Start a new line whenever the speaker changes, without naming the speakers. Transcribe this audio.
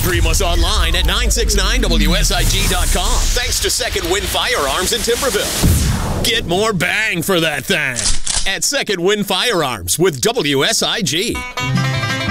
Stream us online at 969WSIG.com. Thanks to Second Wind Firearms in Timberville. Get more bang for that thing at Second Wind Firearms with WSIG.